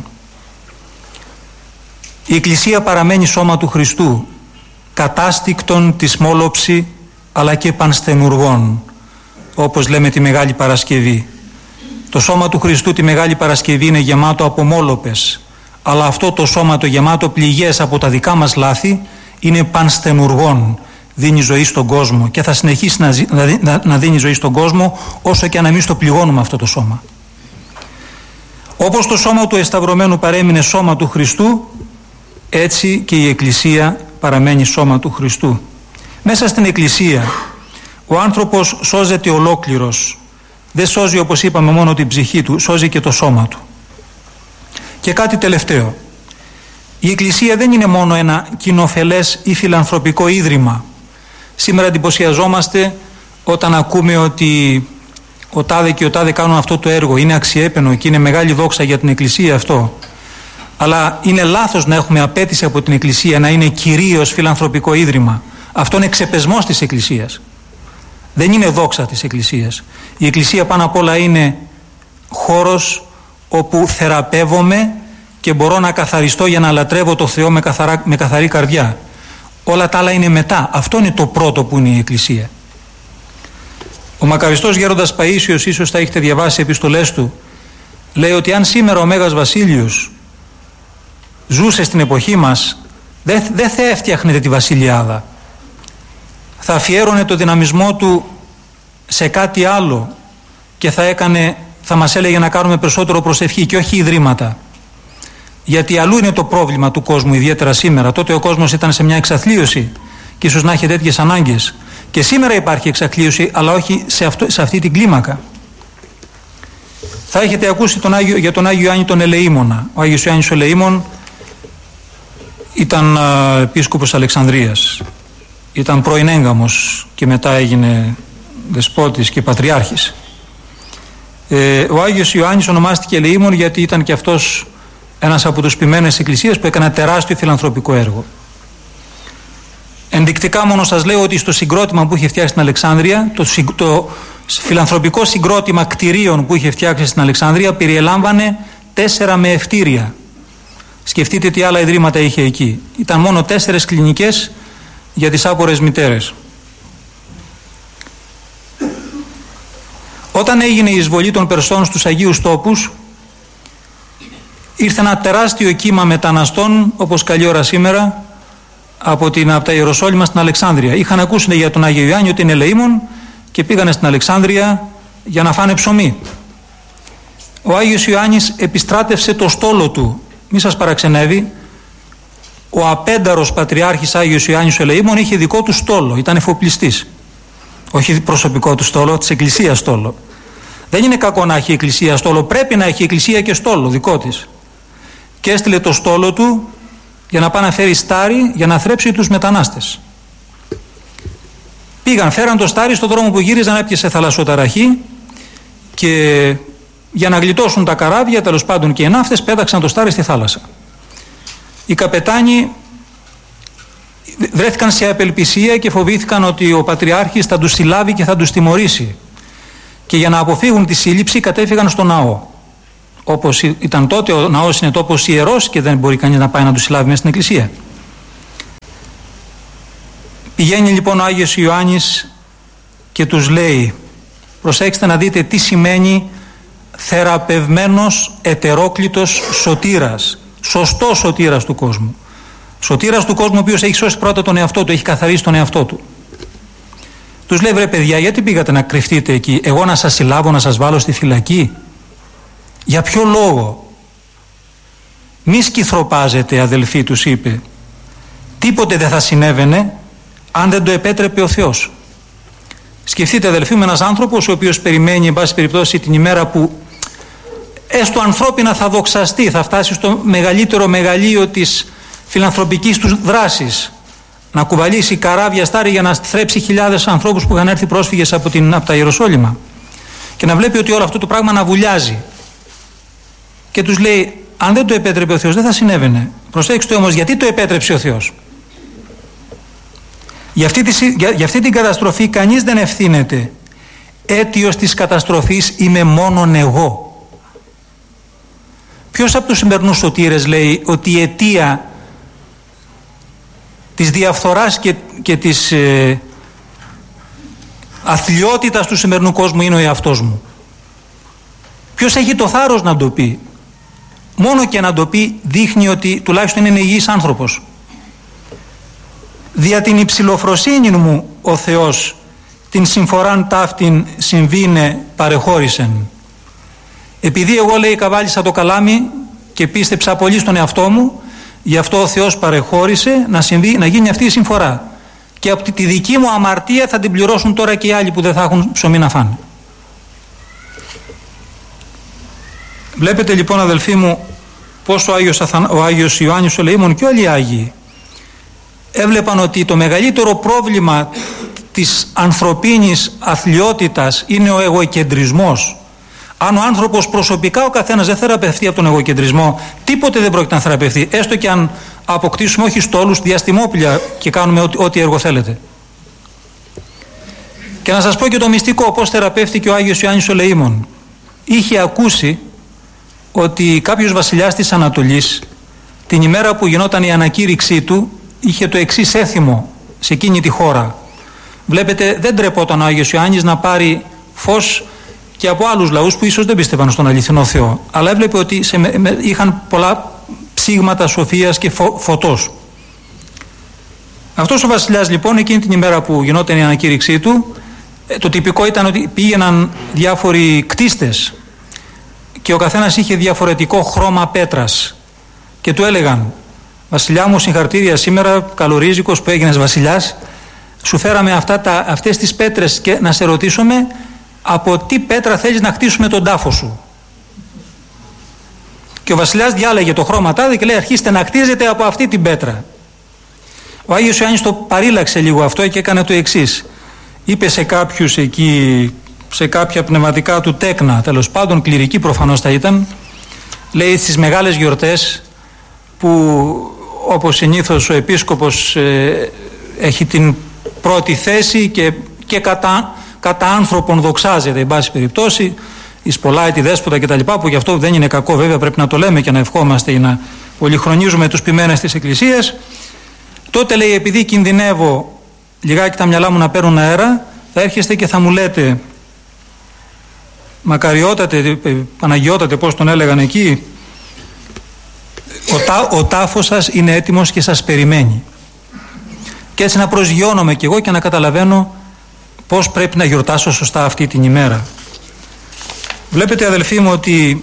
Η Εκκλησία παραμένει σώμα του Χριστού, κατάστικτον της μόλοψη αλλά και πανστενουργών, όπως λέμε τη Μεγάλη Παρασκευή. Το σώμα του Χριστού τη Μεγάλη Παρασκευή είναι γεμάτο από μόλοπες, αλλά αυτό το σώμα το γεμάτο πληγές από τα δικά μας λάθη είναι πανστενουργών, δίνει ζωή στον κόσμο και θα συνεχίσει να, να, να δίνει ζωή στον κόσμο όσο και αν εμείς το πληγώνουμε αυτό το σώμα. Όπως το σώμα του εσταυρωμένου παρέμεινε σώμα του Χριστού, έτσι και η Εκκλησία παραμένει σώμα του Χριστού. Μέσα στην Εκκλησία ο άνθρωπος σώζεται ολόκληρος. Δεν σώζει, όπως είπαμε, μόνο την ψυχή του, σώζει και το σώμα του. Και κάτι τελευταίο. Η Εκκλησία δεν είναι μόνο ένα κοινοφελές ή φιλανθρωπικό ίδρυμα. Σήμερα εντυπωσιαζόμαστε όταν ακούμε ότι ο τάδε και ο τάδε κάνουν αυτό το έργο. Είναι αξιέπαινο και είναι μεγάλη δόξα για την Εκκλησία αυτό. Αλλά είναι λάθος να έχουμε απέτηση από την Εκκλησία να είναι κυρίως φιλανθρωπικό ίδρυμα. Αυτό είναι ξεπεσμός της Εκκλησίας. Δεν είναι δόξα της Εκκλησίας. Η Εκκλησία πάνω απ' όλα είναι χώρος όπου θεραπεύομαι και μπορώ να καθαριστώ για να λατρεύω το Θεό με, καθαρά, με καθαρή καρδιά. Όλα τα άλλα είναι μετά. Αυτό είναι το πρώτο που είναι η Εκκλησία. Ο μακαριστός γέροντας Παΐσιος, ίσως θα έχετε διαβάσει επιστολές του, λέει ότι αν σήμερα ο Μέγας Βασίλειος ζούσε στην εποχή μας, δεν δε θα έφτιαχνε τη βασιλιάδα. Θα αφιέρωνε το δυναμισμό του σε κάτι άλλο και θα έκανε, θα μας έλεγε να κάνουμε περισσότερο προσευχή και όχι ιδρύματα. Γιατί αλλού είναι το πρόβλημα του κόσμου, ιδιαίτερα σήμερα. Τότε ο κόσμος ήταν σε μια εξαθλίωση και ίσως να έχει τέτοιες ανάγκες. Και σήμερα υπάρχει εξαθλίωση, αλλά όχι σε, αυτό, σε αυτή την κλίμακα. Θα έχετε ακούσει τον Άγιο, για τον Άγιο Ιωάννη τον Ελεήμονα. Ο Άγιος Ιωάννης ο Ελεήμων ήταν α, επίσκοπος Αλεξανδρίας. Ήταν πρώην έγκαμος και μετά έγινε δεσπότης και πατριάρχης. Ε, ο Άγιος Ιωάννης ονομάστηκε Ελεήμων γιατί ήταν και αυτός ένας από τους ποιμένες εκκλησίες που έκανε τεράστιο φιλανθρωπικό έργο. Ενδεικτικά μόνο σας λέω ότι στο συγκρότημα που είχε φτιάξει στην Αλεξάνδρεια, το, το φιλανθρωπικό συγκρότημα κτηρίων που είχε φτιάξει στην Αλεξάνδρεια περιελάμβανε τέσσερα με ευτήρια. Σκεφτείτε τι άλλα ιδρύματα είχε εκεί. Ήταν μόνο τέσσερες κλινικές για τις άπορες μητέρες. Όταν έγινε η εισβολή των Περσών στους Αγίους Τόπους, ήρθε ένα τεράστιο κύμα μεταναστών, όπως καλή ώρα σήμερα, από, την, από τα Ιεροσόλυμα στην Αλεξάνδρεια. Είχαν ακούσει για τον Άγιο Ιωάννη ότι είναι ελεήμων και πήγανε στην Αλεξάνδρεια για να φάνε ψωμί. Ο Άγιος Ιωάννης επιστράτευσε το στόλο του. Μη σας παραξενεύει, ο απένταρος πατριάρχης Άγιος Ιωάννης ο Ελεήμων είχε δικό του στόλο, ήταν εφοπλιστής. Όχι προσωπικό του στόλο, της Εκκλησίας στόλο. Δεν είναι κακό να έχει η Εκκλησία στόλο, πρέπει να έχει η Εκκλησία και στόλο δικό της. Και έστειλε το στόλο του για να πάει να φέρει στάρι για να θρέψει τους μετανάστες. Πήγαν, φέραν το στάρι, στον δρόμο που γύριζαν έπιασε θαλασσοταραχή και για να γλιτώσουν τα καράβια, τέλος πάντων και οι ναύτες, πέταξαν το στάρι στη θάλασσα. Οι καπετάνοι βρέθηκαν σε απελπισία και φοβήθηκαν ότι ο Πατριάρχης θα τους συλλάβει και θα τους τιμωρήσει. Και για να αποφύγουν τη σύλληψη κατέφυγαν στο ναό. όπως ήταν τότε, ο ναός είναι τόπος ιερός και δεν μπορεί κανείς να πάει να του συλλάβει μέσα στην εκκλησία. Πηγαίνει λοιπόν ο Άγιος Ιωάννης και τους λέει, προσέξτε να δείτε τι σημαίνει θεραπευμένος ετερόκλητος σωτήρας, σωστός σωτήρας του κόσμου. Σωτήρας του κόσμου ο οποίος έχει σώσει πρώτα τον εαυτό του, έχει καθαρίσει τον εαυτό του. Τους λέει, βρε παιδιά, γιατί πήγατε να κρυφτείτε εκεί, εγώ να σας συλλάβω, να σας βάλω στη φυλακή? Για ποιο λόγο? Μη σκυθροπάζετε, αδελφοί, τους είπε. Τίποτε δεν θα συνέβαινε αν δεν το επέτρεπε ο Θεός. Σκεφτείτε, αδελφοί, με ένας άνθρωπος ο οποίος περιμένει, εν πάση περιπτώσει, την ημέρα που έστω ανθρώπινα θα δοξαστεί, θα φτάσει στο μεγαλύτερο μεγαλείο της φιλανθρωπικής του δράσης, να κουβαλήσει καράβια στάρι για να θρέψει χιλιάδες ανθρώπους που είχαν έρθει πρόσφυγες από, την, από τα Ιεροσόλυμα, και να βλέπει ότι όλο αυτό το πράγμα να βουλιάζει, και τους λέει, αν δεν το επέτρεπε ο Θεός δεν θα συνέβαινε. Προσέξτε όμως, γιατί το επέτρεψε ο Θεός? Για αυτή, τη, για, για αυτή την καταστροφή κανείς δεν ευθύνεται. Αίτιος της καταστροφής είμαι μόνον εγώ. Ποιος από τους σημερινούς σωτήρες λέει ότι η αιτία της διαφθοράς και, και της ε, αθλιότητας του σημερινού κόσμου είναι ο εαυτός μου? Ποιος έχει το θάρρος να το πει? Μόνο και να το πει δείχνει ότι τουλάχιστον είναι υγιής άνθρωπος. Δια την υψηλοφροσύνη μου ο Θεός την συμφοράν ταύτην συμβήνε παρεχώρησεν. Επειδή εγώ, λέει, καβάλισα το καλάμι και πίστεψα πολύ στον εαυτό μου, γι' αυτό ο Θεός παρεχώρησε να, συμβεί, να γίνει αυτή η συμφορά. Και από τη δική μου αμαρτία θα την πληρώσουν τώρα και οι άλλοι που δεν θα έχουν ψωμί να φάνε. Βλέπετε λοιπόν, αδελφοί μου, πως ο Άγιος, Αθανα... ο Άγιος Ιωάννης ο Λεήμων και όλοι οι Άγιοι έβλεπαν ότι το μεγαλύτερο πρόβλημα της ανθρωπίνης αθλιότητας είναι ο εγωκεντρισμός. Αν ο άνθρωπος προσωπικά ο καθένας δεν θεραπευτεί από τον εγωκεντρισμό, τίποτε δεν πρόκειται να θεραπευτεί, έστω και αν αποκτήσουμε όχι στόλους, διαστημόπλια και κάνουμε ό,τι, ό,τι έργο θέλετε. Και να σας πω και το μυστικό πώς θεραπεύτηκε ο Άγιος Ιωάννης ο Λεήμων. Είχε ακούσει ότι κάποιος βασιλιάς της Ανατολής, την ημέρα που γινόταν η ανακήρυξή του, είχε το εξής έθιμο σε εκείνη τη χώρα. Βλέπετε, δεν τρεπόταν ο Άγιος Ιωάννης να πάρει φως και από άλλους λαούς που ίσως δεν πίστευαν στον αληθινό Θεό, αλλά έβλεπε ότι σε, με, είχαν πολλά ψήγματα σοφίας και φω, φωτός. Αυτός ο βασιλιάς λοιπόν, εκείνη την ημέρα που γινόταν η ανακήρυξή του, το τυπικό ήταν ότι πήγαιναν διάφοροι κτίστες και ο καθένας είχε διαφορετικό χρώμα πέτρας και του έλεγαν, βασιλιά μου, συγχαρητήρια, σήμερα καλορίζικος που έγινες βασιλιάς, σου φέραμε αυτά τα, αυτές τις πέτρες και να σε ρωτήσουμε από τι πέτρα θέλεις να χτίσουμε τον τάφο σου. Και ο βασιλιάς διάλεγε το χρώμα τάδε και λέει, αρχίστε να χτίζετε από αυτή την πέτρα. Ο Άγιος Ιωάννης το παρήλαξε λίγο αυτό και έκανε το εξής. Είπε σε κάποιους εκεί, σε κάποια πνευματικά του τέκνα, τέλος πάντων κληρική προφανώς θα ήταν, λέει, στις μεγάλες γιορτές που όπως συνήθως ο επίσκοπος ε, έχει την πρώτη θέση και, και κατά, κατά άνθρωπον δοξάζεται, εν πάση περιπτώσει, εις πολλά τη δέσποτα κτλ., που γι' αυτό δεν είναι κακό, βέβαια πρέπει να το λέμε και να ευχόμαστε ή να πολυχρονίζουμε τους ποιμένες της Εκκλησίας. Τότε λέει, επειδή κινδυνεύω λιγάκι τα μυαλά μου να παίρνουν αέρα, θα έρχεστε και θα μου λέτε, μακαριότατε, Παναγιώτατε, πώς τον έλεγαν εκεί, ο, τά, ο τάφος σας είναι έτοιμος και σας περιμένει. Και έτσι να προσγειώνομαι κι εγώ και να καταλαβαίνω πώς πρέπει να γιορτάσω σωστά αυτή την ημέρα. Βλέπετε, αδελφοί μου, ότι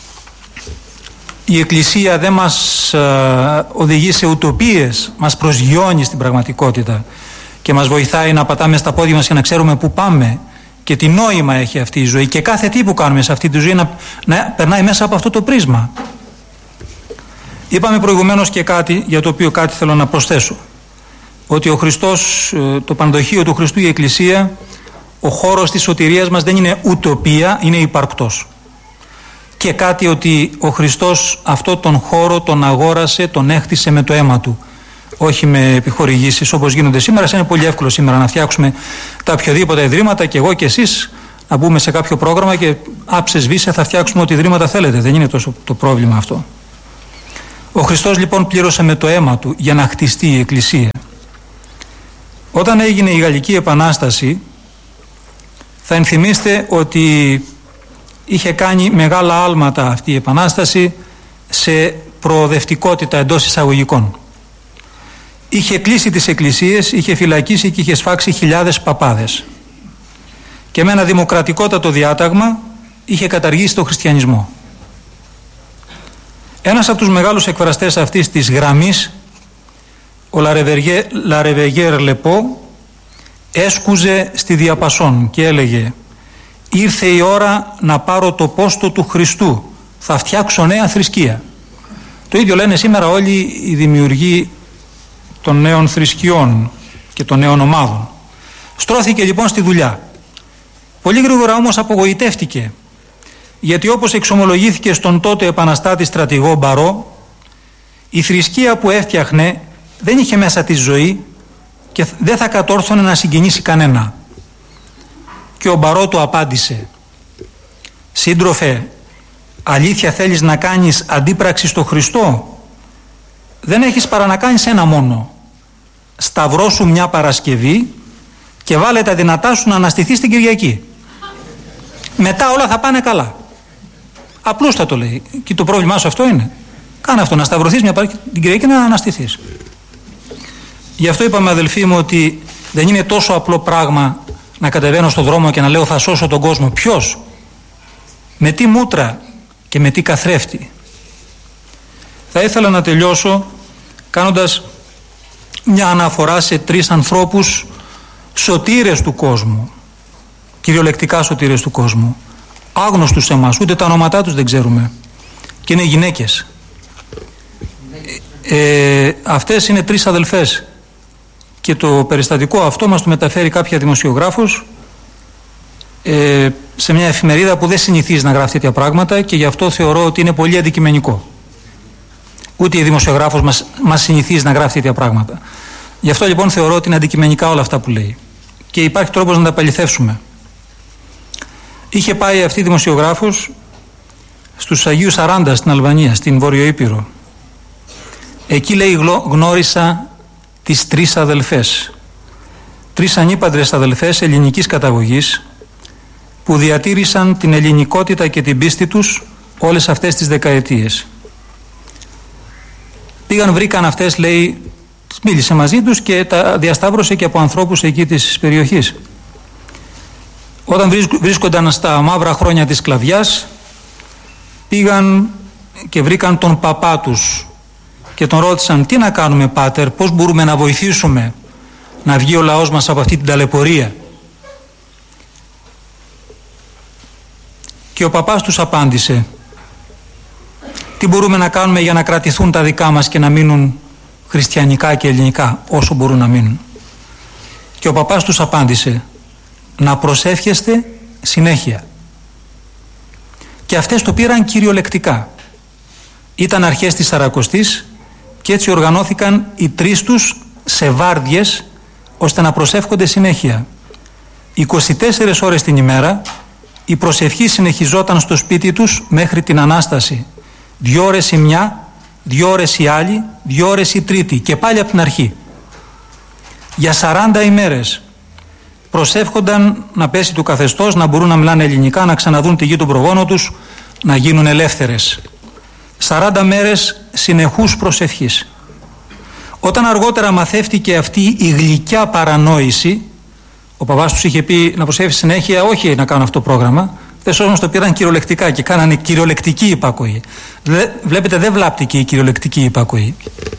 η Εκκλησία δεν μας α, οδηγεί σε ουτοπίες, μας προσγειώνει στην πραγματικότητα και μας βοηθάει να πατάμε στα πόδια μας και να ξέρουμε πού πάμε και τι νόημα έχει αυτή η ζωή, και κάθε τι που κάνουμε σε αυτή τη ζωή να, να περνάει μέσα από αυτό το πρίσμα. Είπαμε προηγουμένως και κάτι για το οποίο κάτι θέλω να προσθέσω, ότι ο Χριστός, το πανδοχείο του Χριστού, η Εκκλησία, ο χώρος της σωτηρίας μας δεν είναι ουτοπία, είναι υπαρκτός. Και κάτι, ότι ο Χριστός αυτό τον χώρο τον αγόρασε, τον έχτισε με το αίμα του, όχι με επιχορηγήσεις όπως γίνονται σήμερα. Είναι πολύ εύκολο σήμερα να φτιάξουμε τα οποιοδήποτε ιδρύματα και εγώ και εσείς να μπούμε σε κάποιο πρόγραμμα και άψε σβήσε θα φτιάξουμε ό,τι ιδρύματα θέλετε. Δεν είναι τόσο το πρόβλημα αυτό. Ο Χριστός λοιπόν πλήρωσε με το αίμα του για να χτιστεί η Εκκλησία. Όταν έγινε η Γαλλική Επανάσταση, θα ενθυμίστε ότι είχε κάνει μεγάλα άλματα αυτή η Επανάσταση σε προοδευτικότητα εντός εισαγωγικών. Είχε κλείσει τις εκκλησίες, είχε φυλακίσει και είχε σφάξει χιλιάδες παπάδες. Και με ένα δημοκρατικότατο διάταγμα είχε καταργήσει τον χριστιανισμό. Ένας από τους μεγάλους εκφραστές αυτής της γραμμής, ο Λαρεβεγιέρ Λεπό, έσκουζε στη διαπασόν και έλεγε «Ήρθε η ώρα να πάρω το πόστο του Χριστού, θα φτιάξω νέα θρησκεία». Το ίδιο λένε σήμερα όλοι οι δημιουργοί των νέων θρησκειών και των νέων ομάδων. Στρώθηκε λοιπόν στη δουλειά. Πολύ γρήγορα όμως απογοητεύτηκε, γιατί όπως εξομολογήθηκε στον τότε επαναστάτη στρατηγό Μπαρό, η θρησκεία που έφτιαχνε δεν είχε μέσα τη ζωή και δεν θα κατόρθωνε να συγκινήσει κανένα. Και ο Μπαρό του απάντησε «Σύντροφε, αλήθεια θέλεις να κάνεις αντίπραξη στο Χριστό? Δεν έχεις παρά να κάνεις ένα μόνο. Σταυρώσου μια Παρασκευή και βάλε τα δυνατά σου να αναστηθείς την Κυριακή. Μετά όλα θα πάνε καλά». Απλούστατο λέει. Και το πρόβλημά σου αυτό είναι. Κάνε αυτό, να σταυρωθείς μια Παρασκευή την Κυριακή και να αναστηθείς. Γι' αυτό είπαμε αδελφοί μου ότι δεν είναι τόσο απλό πράγμα να κατεβαίνω στον δρόμο και να λέω θα σώσω τον κόσμο. Ποιος? Με τι μούτρα και με τι καθρέφτη? Θα ήθελα να τελειώσω κάνοντας μια αναφορά σε τρεις ανθρώπους σωτήρες του κόσμου, κυριολεκτικά σωτήρες του κόσμου, άγνωστους σε εμάς, ούτε τα ονόματά τους δεν ξέρουμε, και είναι γυναίκες. Ε, αυτές είναι τρεις αδελφές και το περιστατικό αυτό μας το μεταφέρει κάποια δημοσιογράφος ε, σε μια εφημερίδα που δεν συνηθίζει να γράφει τέτοια πράγματα και γι' αυτό θεωρώ ότι είναι πολύ αντικειμενικό. Ούτε η δημοσιογράφος μας, μας συνηθίζει να γράφει τέτοια πράγματα. Γι' αυτό λοιπόν θεωρώ ότι είναι αντικειμενικά όλα αυτά που λέει. Και υπάρχει τρόπος να τα επαληθεύσουμε. Είχε πάει αυτή η δημοσιογράφος στους Αγίους Σαράντα στην Αλβανία, στην Βόρειο Ήπειρο. Εκεί λέει γνώρισα τις τρεις αδελφές. Τρεις ανήπαντρες αδελφές ελληνικής καταγωγής που διατήρησαν την ελληνικότητα και την πίστη τους όλες αυτές τις δεκαετίες. Πήγαν, βρήκαν αυτές, λέει, μίλησε μαζί τους και τα διασταύρωσε και από ανθρώπους εκεί της περιοχής. Όταν βρίσκονταν στα μαύρα χρόνια της σκλαβιάς, πήγαν και βρήκαν τον παπά τους και τον ρώτησαν τι να κάνουμε πάτερ, πώς μπορούμε να βοηθήσουμε να βγει ο λαός μας από αυτή την ταλαιπωρία. Και ο παπάς τους απάντησε τι μπορούμε να κάνουμε για να κρατηθούν τα δικά μας και να μείνουν χριστιανικά και ελληνικά όσο μπορούν να μείνουν. Και ο παπάς τους απάντησε να προσεύχεστε συνέχεια. Και αυτές το πήραν κυριολεκτικά. Ήταν αρχές της Σαρακοστής και έτσι οργανώθηκαν οι τρεις τους σε βάρδιες ώστε να προσεύχονται συνέχεια. είκοσι τέσσερις ώρες την ημέρα η προσευχή συνεχιζόταν στο σπίτι τους μέχρι την Ανάσταση. Δυο ώρες η μια, δυο ώρες η άλλη, δυο ώρες η τρίτη και πάλι από την αρχή. Για σαράντα ημέρες προσεύχονταν να πέσει του καθεστώς, να μπορούν να μιλάνε ελληνικά, να ξαναδούν τη γη των προγόνων τους, να γίνουν ελεύθερες. σαράντα μέρες συνεχούς προσευχής. Όταν αργότερα μαθεύτηκε αυτή η γλυκιά παρανόηση, ο παπάς τους είχε πει να προσεύχει συνέχεια, όχι να κάνουν αυτό το πρόγραμμα. Θες όμως το πήραν κυριολεκτικά και κάνανε κυριολεκτική υπακοή. Βλέπετε, δεν βλάπτηκε η κυριολεκτική υπακοή.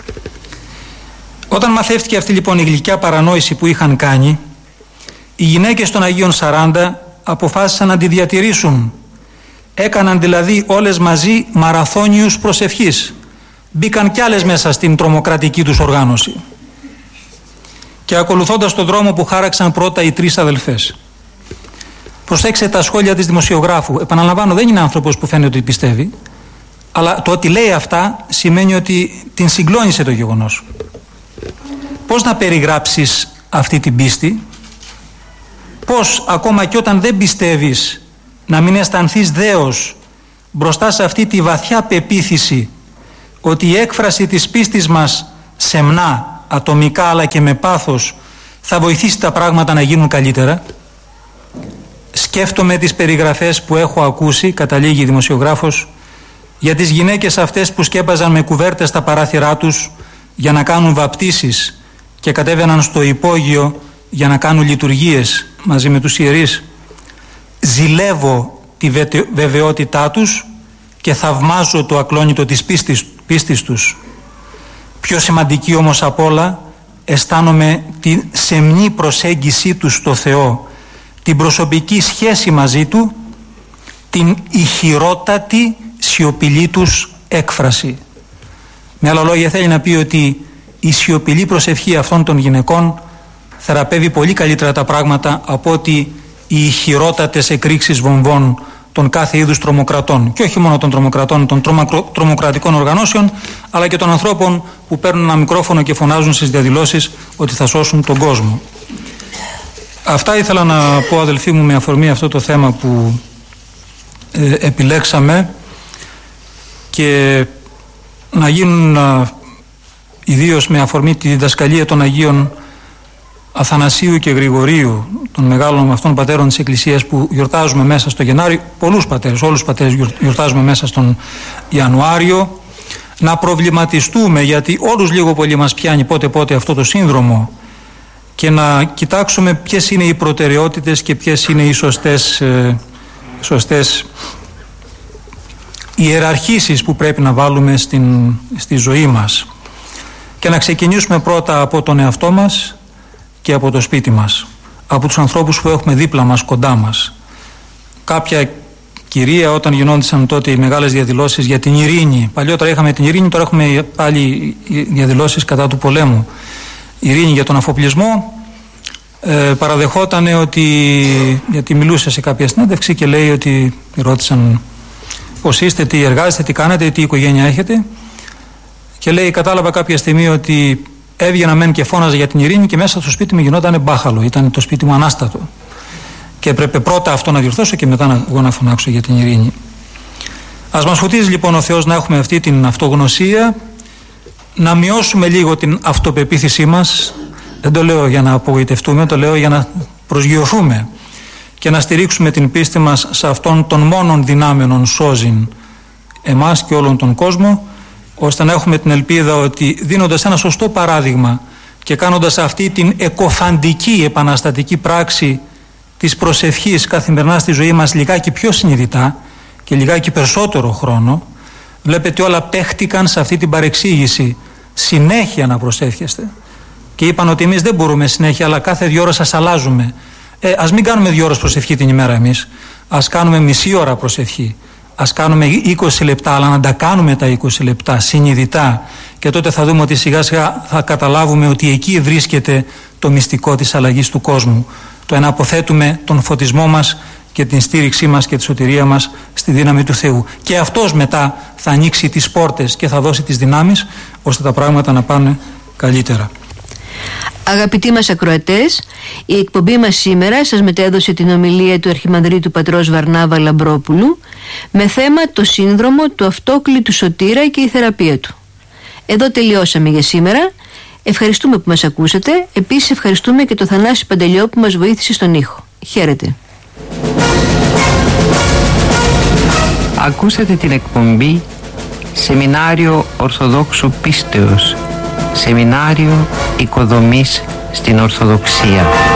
Όταν μαθεύτηκε αυτή λοιπόν η γλυκιά παρανόηση που είχαν κάνει, οι γυναίκες των Αγίων Σαράντα αποφάσισαν να τη διατηρήσουν. Έκαναν δηλαδή όλες μαζί μαραθώνιους προσευχής. Μπήκαν κι άλλες μέσα στην τρομοκρατική τους οργάνωση. Και ακολουθώντας τον δρόμο που χάραξαν πρώτα οι τρεις αδελφές. Προσέξτε τα σχόλια της δημοσιογράφου. Επαναλαμβάνω, δεν είναι άνθρωπος που φαίνεται ότι πιστεύει, αλλά το ότι λέει αυτά σημαίνει ότι την συγκλώνησε το γεγονός. Πώς να περιγράψεις αυτή την πίστη? πώς ακόμα και όταν δεν πιστεύεις να μην αισθανθείς δέος μπροστά σε αυτή τη βαθιά πεποίθηση ότι η έκφραση της πίστης μας σεμνά, ατομικά αλλά και με πάθος θα βοηθήσει τα πράγματα να γίνουν καλύτερα. Σκέφτομαι τις περιγραφές που έχω ακούσει, καταλήγει η δημοσιογράφος, για τις γυναίκες αυτές που σκέπαζαν με κουβέρτες στα παράθυρά τους για να κάνουν βαπτίσεις και κατέβαιναν στο υπόγειο για να κάνουν λειτουργίες μαζί με τους ιερείς. Ζηλεύω τη βεβαιότητά τους και θαυμάζω το ακλόνητο της πίστης, πίστης τους. Πιο σημαντική όμως απ' όλα, αισθάνομαι τη σεμνή προσέγγιση τους στο Θεό, την προσωπική σχέση μαζί Του, την ηχηρότατη σιωπηλή τους έκφραση. Με άλλα λόγια θέλει να πει ότι η σιωπηλή προσευχή αυτών των γυναικών θεραπεύει πολύ καλύτερα τα πράγματα από ότι οι ηχηρότατες εκρήξεις βομβών των κάθε είδους τρομοκρατών, και όχι μόνο των τρομοκρατών, των τρομοκρατικών οργανώσεων, αλλά και των ανθρώπων που παίρνουν ένα μικρόφωνο και φωνάζουν στις διαδηλώσεις ότι θα σώσουν τον κόσμο. Αυτά ήθελα να πω, αδελφοί μου, με αφορμή αυτό το θέμα που ε, επιλέξαμε, και να γίνουν α, ιδίως με αφορμή τη διδασκαλία των Αγίων Αθανασίου και Γρηγορίου, των μεγάλων αυτών πατέρων της Εκκλησίας που γιορτάζουμε μέσα στο Γενάρη, πολλούς πατέρες, όλους τους πατέρες γιορτάζουμε μέσα στον Ιανουάριο, να προβληματιστούμε, γιατί όλους λίγο πολύ μας πιάνει πότε πότε αυτό το σύνδρομο, και να κοιτάξουμε ποιες είναι οι προτεραιότητες και ποιες είναι οι σωστές, ε, σωστές ιεραρχήσεις που πρέπει να βάλουμε στην, στη ζωή μας, και να ξεκινήσουμε πρώτα από τον εαυτό μας και από το σπίτι μας, από τους ανθρώπους που έχουμε δίπλα μας, κοντά μας. Κάποια κυρία, όταν γινόντουσαν τότε οι μεγάλες διαδηλώσεις για την ειρήνη, παλιότερα είχαμε την ειρήνη, τώρα έχουμε πάλι διαδηλώσεις κατά του πολέμου, ειρήνη για τον αφοπλισμό, ε, παραδεχότανε ότι, γιατί μιλούσε σε κάποια συνέντευξη και λέει ότι ρώτησαν πώς είστε, τι εργάζεστε, τι κάνετε, τι οικογένεια έχετε, και λέει κατάλαβα κάποια στιγμή ότι έβγαινα μεν και φώναζα για την ειρήνη και μέσα στο σπίτι μου γινόταν μπάχαλο, ήταν το σπίτι μου ανάστατο και έπρεπε πρώτα αυτό να διορθώσω και μετά να, εγώ να φωνάξω για την ειρήνη. Ας μας φωτίζει λοιπόν ο Θεός να έχουμε αυτή την αυτογνωσία, να μειώσουμε λίγο την αυτοπεποίθησή μας. Δεν το λέω για να απογοητευτούμε, το λέω για να προσγειωθούμε και να στηρίξουμε την πίστη μας σε αυτόν τον μόνον δυνάμενον σώζειν εμάς και όλον τον κόσμο, ώστε να έχουμε την ελπίδα ότι δίνοντας ένα σωστό παράδειγμα και κάνοντας αυτή την εκοφαντική επαναστατική πράξη της προσευχής καθημερινά στη ζωή μας λιγάκι πιο συνειδητά και λιγάκι περισσότερο χρόνο, βλέπετε όλα παίχτηκαν σε αυτή την παρεξήγηση, συνέχεια να προσεύχεστε, και είπαν ότι εμείς δεν μπορούμε συνέχεια, αλλά κάθε δύο ώρες σας αλλάζουμε. Ε, ας μην κάνουμε δύο ώρες προσευχή την ημέρα εμείς, ας κάνουμε μισή ώρα προσευχή, ας κάνουμε είκοσι λεπτά, αλλά να τα κάνουμε τα είκοσι λεπτά συνειδητά, και τότε θα δούμε ότι σιγά σιγά θα καταλάβουμε ότι εκεί βρίσκεται το μυστικό της αλλαγής του κόσμου, το να αποθέτουμε τον φωτισμό μας και την στήριξή μας και τη σωτηρία μας στη δύναμη του Θεού, και αυτός μετά θα ανοίξει τις πόρτες και θα δώσει τις δυνάμεις ώστε τα πράγματα να πάνε καλύτερα. Αγαπητοί μας ακροατές, η εκπομπή μας σήμερα σας μετέδωσε την ομιλία του Αρχιμανδρίτου Πατρός Βαρνάβα Λαμπρόπουλου με θέμα το σύνδρομο του αυτόκλητου σωτήρα και η θεραπεία του. Εδώ τελειώσαμε για σήμερα. Ευχαριστούμε που μας ακούσατε. Επίσης ευχαριστούμε και τον Θανάση Παντελιό που μας βοήθησε στον ήχο. Χαίρετε. Ακούσατε την εκπομπή Σεμινάριο Ορθοδόξου Πίστεως, Σεμινάριο Οικοδομής στην Ορθοδοξία.